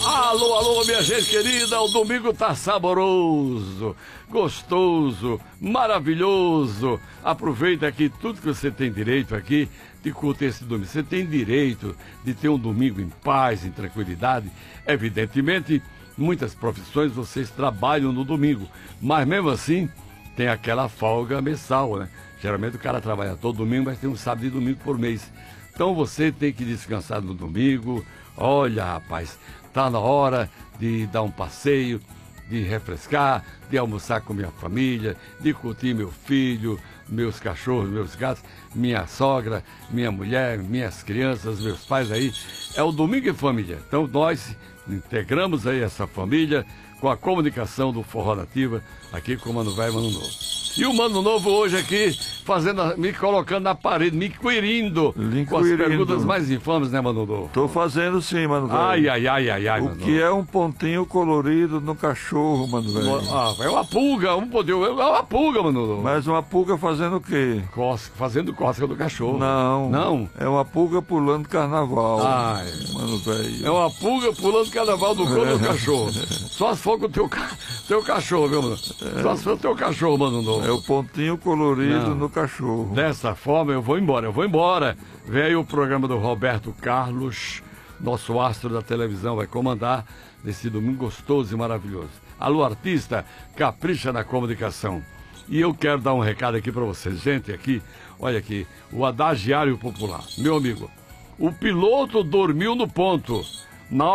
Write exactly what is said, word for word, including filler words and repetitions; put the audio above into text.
Alô, alô, minha gente querida, o domingo tá saboroso, gostoso, maravilhoso. Aproveita aqui tudo que você tem direito aqui de curtir esse domingo. Você tem direito de ter um domingo em paz, em tranquilidade. Evidentemente, muitas profissões vocês trabalham no domingo, mas mesmo assim tem aquela folga mensal, né? Geralmente o cara trabalha todo domingo, mas tem um sábado e domingo por mês. Então você tem que descansar no domingo. Olha, rapaz, tá na hora de dar um passeio, de refrescar, de almoçar com minha família, de curtir meu filho, meus cachorros, meus gatos, minha sogra, minha mulher, minhas crianças, meus pais aí. É o Domingo em Família. Então nós integramos aí essa família com a comunicação do Forró Nativa, aqui com o Mano Velho e Mano Novo. E o Mano Novo hoje aqui, fazendo, me colocando na parede, me inquirindo com as perguntas mais infames, né, Mano Novo? Tô fazendo sim, Mano Velho. Ai, ai, ai, ai, ai, O Mano que Novo. é um pontinho colorido no cachorro, Mano Velho? Ah, é uma pulga, um poder, é uma pulga, Mano Novo. Mas uma pulga fazendo o quê? Cosca, fazendo cosca do cachorro. Não. Não? É uma pulga pulando carnaval. Ai, Mano Velho. é uma pulga pulando carnaval do corpo do cachorro. Só se for com o teu, ca- teu cachorro, viu, mano? Só se for o teu cachorro, Mano Novo. É o pontinho colorido Não. no cachorro. Dessa forma eu vou embora, eu vou embora. Veio o programa do Roberto Carlos, nosso astro da televisão, vai comandar nesse domingo gostoso e maravilhoso. Alô, artista, capricha na comunicação. E eu quero dar um recado aqui para vocês. Gente, aqui, olha aqui, o Adagiário Popular. Meu amigo, o piloto dormiu no ponto.